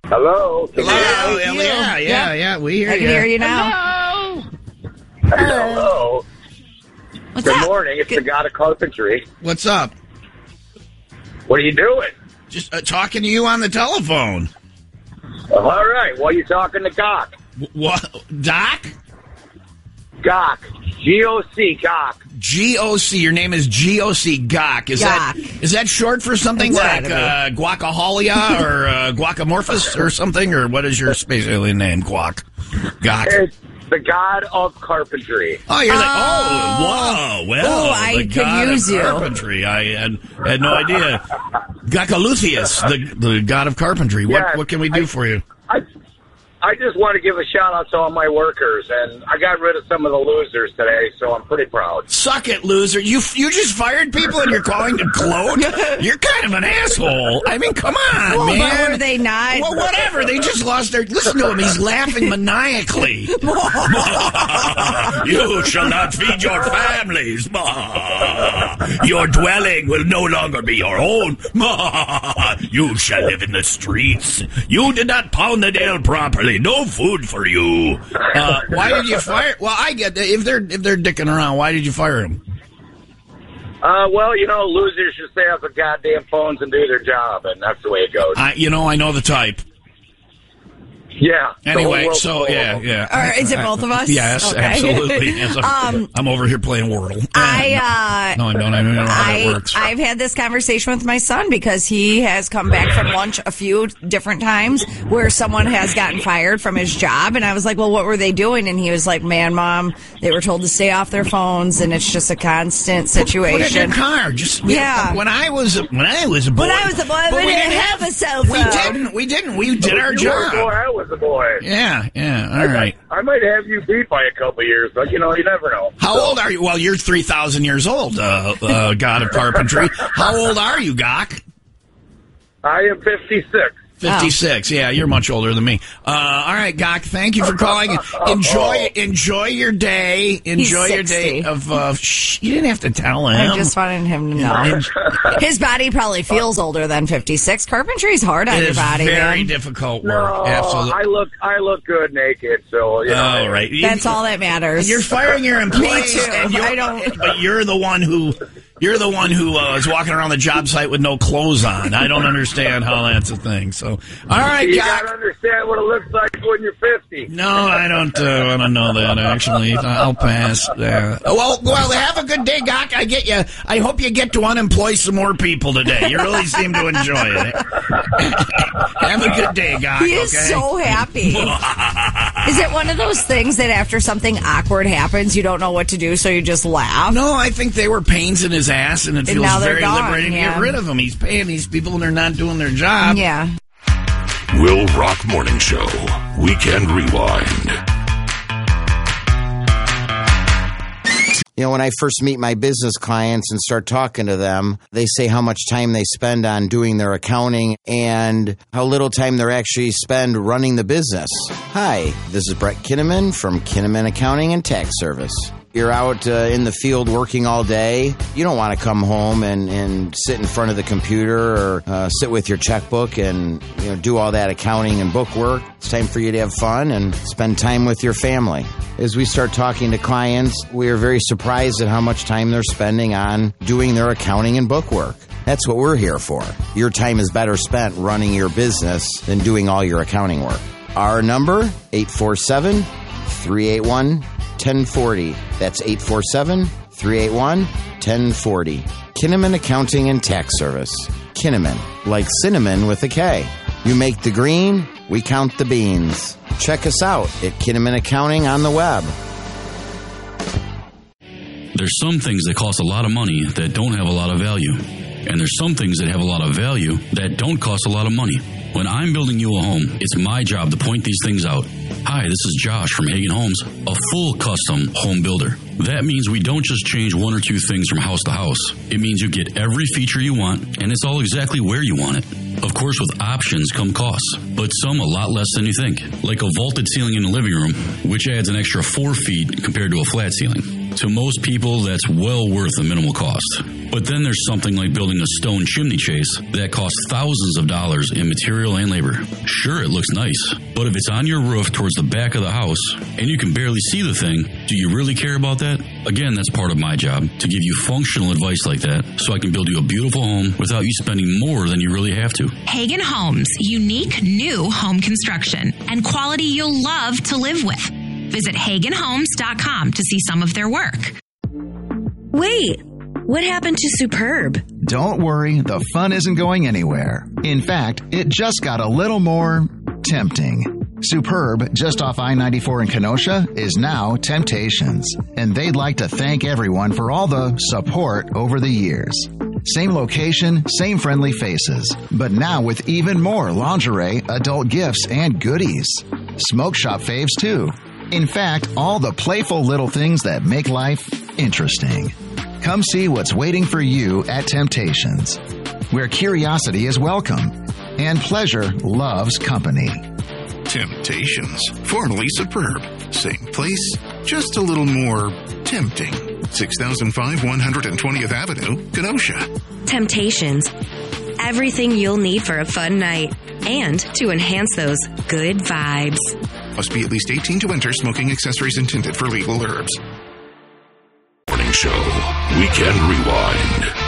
Hello. Hello. Yeah. We hear I you. can hear you now. Hello. What's Good up? morning. It's the God of Carpentry. What's up? What are you doing? Just talking to you on the telephone. All right. Well, you talking to Gok. What? Doc? Gok. G-O-C. Gok. G-O-C. Your name is G-O-C. Gok. Is that short for something like guacaholia or guacamorphous or something? Or what is your space alien name? Gok. It's the God of Carpentry. Oh, you're whoa. Well, I the could God use of you. Carpentry. I had no idea. Gakalutheus, the God of Carpentry. What can we do for you? I just want to give a shout out to all my workers, and I got rid of some of the losers today, so I'm pretty proud. Suck it, loser. You just fired people and you're calling them clone? You're kind of an asshole. I mean, come on, man. But were they not? Well, whatever. They just lost their... Listen to him. He's laughing maniacally. You shall not feed your families. Your dwelling will no longer be your own. You shall live in the streets. You did not pound the nail properly. No food for you. Why did you fire? Well, I get that. If they're dicking around, why did you fire them? Well, losers should stay off the goddamn phones and do their job, and that's the way it goes. I know the type. Yeah. Anyway, so yeah. Or is it both of us? Yes, okay. absolutely. Yes, I'm over here playing Wordle. No, I don't. I don't know how that works. I've had this conversation with my son because he has come back from lunch a few different times where someone has gotten fired from his job, and I was like, "Well, what were they doing?" And he was like, "Man, Mom, they were told to stay off their phones, and it's just a constant situation." Put it in your car. When I was a boy, we didn't have a cell phone. We didn't. We did our job. I was a boy. Yeah. All right. I might have you beat by a couple of years, but you never know. How old are you? Well, you're 3,000 years old, God of Carpentry. How old are you, Gok? I am 56. 56. Yeah, you're much older than me. All right, Gok, thank you for calling. Enjoy your day. Enjoy your day of... you didn't have to tell him. I just wanted him to know. His body probably feels older than 56. Carpentry's hard on your body, man. It's very man. difficult work. No, absolutely. I look good naked, so, Oh, right. That's all that matters. You're firing your employees. Me too. And but you're the one who... You're the one who is walking around the job site with no clothes on. I don't understand how that's a thing. So, all right, you Gok. gotta understand what it looks like when you're 50. No, I don't want to know that, actually. I'll pass. Well, have a good day, Gok. I get you. I hope you get to unemploy some more people today. You really seem to enjoy it. Have a good day, Gok. He is so happy. Is it one of those things that after something awkward happens, you don't know what to do, so you just laugh? No, I think they were pains in his ass, and it feels very liberating to get rid of them. He's paying these people, and they're not doing their job. Yeah. Will Rock Morning Show. Weekend Rewind. When I first meet my business clients and start talking to them, they say how much time they spend on doing their accounting and how little time they actually spend running the business. Hi, this is Brett Kinnaman from Kinnaman Accounting and Tax Service. You're out in the field working all day. You don't want to come home and sit in front of the computer or sit with your checkbook and do all that accounting and book work. It's time for you to have fun and spend time with your family. As we start talking to clients, we are very surprised at how much time they're spending on doing their accounting and book work. That's what we're here for. Your time is better spent running your business than doing all your accounting work. Our number, 847-381-1040. That's 847-381-1040. Kinnaman Accounting and Tax Service. Kinnaman, like cinnamon with a K. You make the green, we count the beans. Check us out at Kinnaman Accounting on the web. There's some things that cost a lot of money that don't have a lot of value. And there's some things that have a lot of value that don't cost a lot of money. When I'm building you a home, it's my job to point these things out. Hi, this is Josh from Hagen Homes, a full custom home builder. That means we don't just change one or two things from house to house. It means you get every feature you want, and it's all exactly where you want it. Of course, with options come costs, but some a lot less than you think. Like a vaulted ceiling in the living room, which adds an extra 4 feet compared to a flat ceiling. To most people, that's well worth the minimal cost. But then there's something like building a stone chimney chase that costs thousands of dollars in material and labor. Sure, it looks nice, but if it's on your roof towards the back of the house and you can barely see the thing, do you really care about that? Again, that's part of my job, to give you functional advice like that so I can build you a beautiful home without you spending more than you really have to. Hagen Homes, unique new home construction and quality you'll love to live with. Visit HagenHomes.com to see some of their work. Wait, what happened to Superb? Don't worry, the fun isn't going anywhere. In fact, it just got a little more tempting. Superb, just off I-94 in Kenosha, is now Temptations, and they'd like to thank everyone for all the support over the years. Same location, same friendly faces, but now with even more lingerie, adult gifts, and goodies. Smoke shop faves, too. In fact, all the playful little things that make life interesting. Come see what's waiting for you at Temptations, where curiosity is welcome and pleasure loves company. Temptations, formerly Superb. Same place, just a little more tempting. 6005 120th Avenue, Kenosha. Temptations. Everything you'll need for a fun night and to enhance those good vibes. Must be at least 18 to enter. Smoking accessories intended for legal herbs. Morning Show. Weekend Rewind.